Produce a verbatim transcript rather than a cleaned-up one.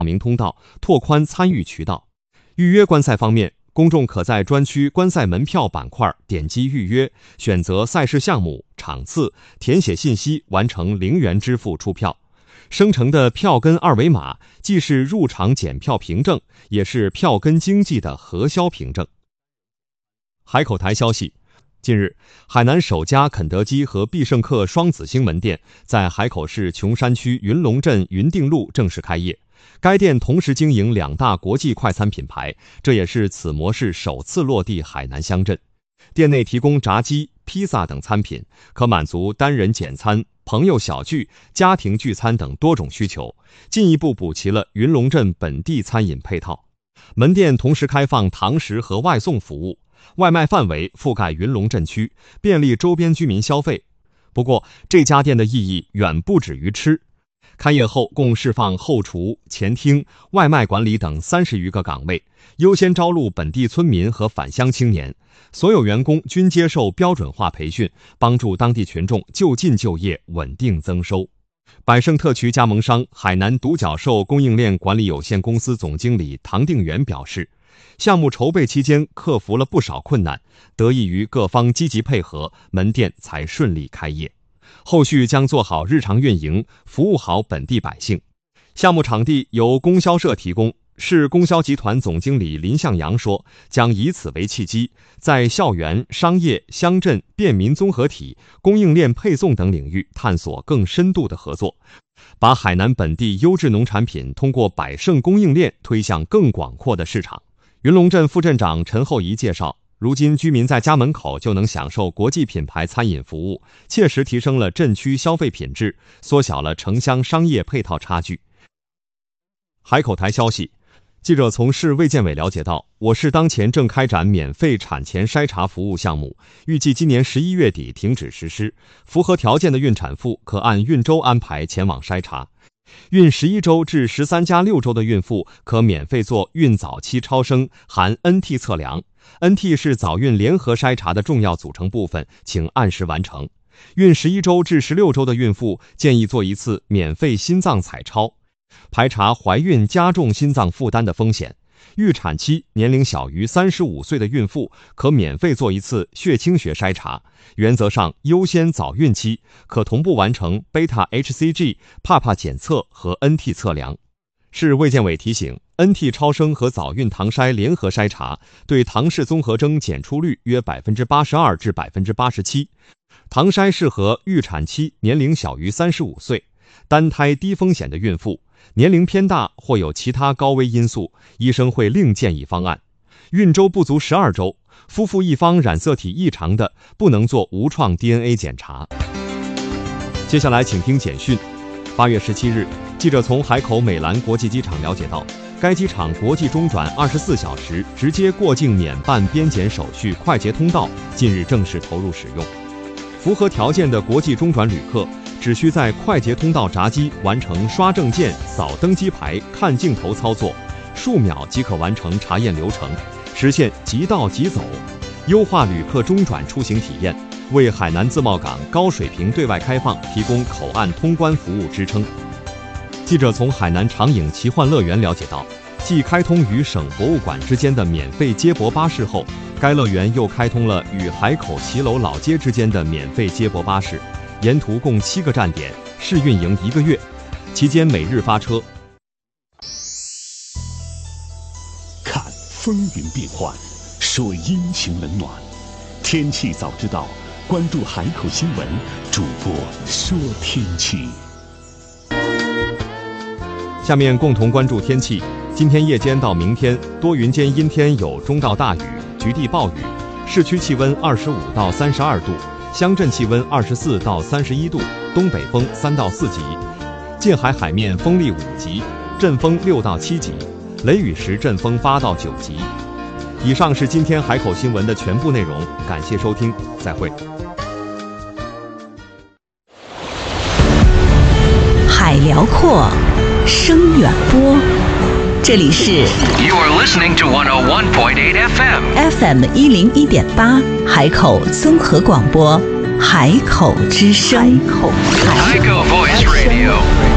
明通道，拓宽参与渠道。预约观赛方面，公众可在专区观赛门票板块点击预约，选择赛事项目、场次，填写信息，完成零元支付出票。生成的票根二维码既是入场检票凭证，也是票根经济的核销凭证。海口台消息，近日，海南首家肯德基和必胜客双子星门店在海口市琼山区云龙镇云定路正式开业。该店同时经营两大国际快餐品牌，这也是此模式首次落地海南乡镇。店内提供炸鸡、披萨等餐品，可满足单人简餐、朋友小聚、家庭聚餐等多种需求，进一步补齐了云龙镇本地餐饮配套。门店同时开放堂食和外送服务，外卖范围覆盖云龙镇区，便利周边居民消费。不过，这家店的意义远不止于吃。开业后共释放后厨、前厅、外卖管理等三十余个岗位，优先招录本地村民和返乡青年，所有员工均接受标准化培训，帮助当地群众就近就业，稳定增收。百盛特区加盟商海南独角兽供应链管理有限公司总经理唐定元表示，项目筹备期间克服了不少困难，得益于各方积极配合，门店才顺利开业。后续将做好日常运营，服务好本地百姓。项目场地由供销社提供，市供销集团总经理林向阳说，将以此为契机，在校园、商业、乡镇、便民综合体、供应链配送等领域探索更深度的合作，把海南本地优质农产品通过百盛供应链推向更广阔的市场。云龙镇副镇长陈厚仪介绍，如今居民在家门口就能享受国际品牌餐饮服务，切实提升了镇区消费品质，缩小了城乡商业配套差距。海口台消息，记者从市卫健委了解到，我市当前正开展免费产前筛查服务项目，预计今年十一月底停止实施，符合条件的孕产妇可按孕周安排前往筛查。孕十一周至十三加六周的孕妇可免费做孕早期超声含 N T 测量， N T 是早孕联合筛查的重要组成部分，请按时完成。孕十一周至十六周的孕妇建议做一次免费心脏彩超，排查怀孕加重心脏负担的风险。预产期年龄小于三十五岁的孕妇可免费做一次血清学筛查，原则上优先早孕期，可同步完成贝塔 H C G、帕帕检测和 N T 测量。市卫健委提醒， N T 超声和早孕唐筛联合筛查对唐氏综合征检出率约 百分之八十二 至 百分之八十七。 唐筛适合预产期年龄小于三十五岁、单胎低风险的孕妇，年龄偏大或有其他高危因素，医生会另建议方案。孕周不足十二周，夫妇一方染色体异常的，不能做无创 D N A 检查。接下来请听简讯。八月十七日，记者从海口美兰国际机场了解到，该机场国际中转二十四小时直接过境免办边检手续快捷通道近日正式投入使用。符合条件的国际中转旅客只需在快捷通道闸机完成刷证件、扫登机牌、看镜头操作，数秒即可完成查验流程，实现即到即走，优化旅客中转出行体验，为海南自贸港高水平对外开放提供口岸通关服务支撑。记者从海南长影奇幻乐园了解到，继开通与省博物馆之间的免费接驳巴士后，该乐园又开通了与海口骑楼老街之间的免费接驳巴士，沿途共七个站点，试运营一个月，期间每日发车。 看风云变幻，说阴晴冷暖，天气早知道，关注海口新闻，主播说天气。 下面共同关注天气。今天夜间到明天，多云间阴天，有中到大雨，局地暴雨。市区气温二十五到三十二度，乡镇气温二十四到三十一度，东北风三到四级，近海海面风力五级，阵风六到七级，雷雨时阵风八到九级。以上是今天海口新闻的全部内容，感谢收听，再会。 海辽阔，声远播，这里是 You are listening to one oh one point eight F M F M 一零一点八海口综合广播，海口之声， 海口 Voice Radio。